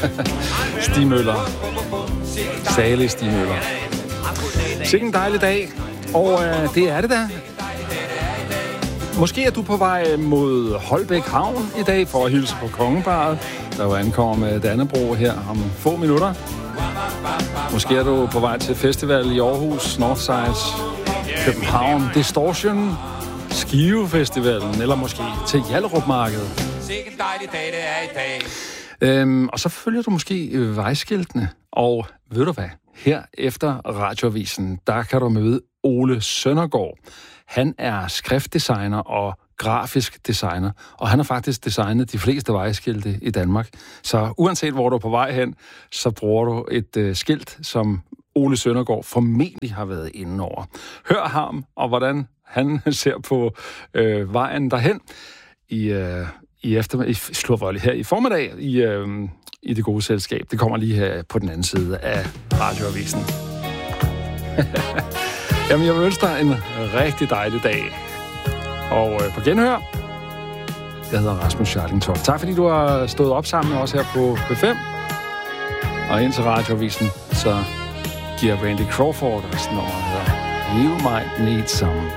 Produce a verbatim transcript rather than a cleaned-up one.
Stig Møller. Salig Stig Møller. Sikke en dejlig dag, og øh, det er det da. Måske er du på vej mod Holbæk Havn i dag for at hilse på Kongeparret, der jo ankommer med Dannebrog her om få minutter. Måske er du på vej til festival i Aarhus, Northsides, København, Distortion, Skive Festivalen, eller måske til Hjallerup Marked. Sikke en dejlig dag, det er i dag. Øhm, og så følger du måske øh, vejskiltene, og ved du hvad? Her efter Radioavisen, der kan du møde Ole Søndergaard. Han er skriftdesigner og grafisk designer, og han har faktisk designet de fleste vejskilte i Danmark. Så uanset hvor du er på vej hen, så bruger du et øh, skilt, som Ole Søndergaard formentlig har været inde over. Hør ham, og hvordan han ser på øh, vejen derhen i, øh, i, efter, i Slurvold her i formiddag i, øh, i det gode selskab. Det kommer lige her på den anden side af Radioavisen. Jamen, jeg vil ønske dig en rigtig dejlig dag. Og øh, på genhør, jeg hedder Rasmus Scharlingtoft. Tak fordi du har stået op sammen med os her på P fem. Og ind til Radioavisen, så giver Randy Crawford resten over, der hedder You Might Need Some.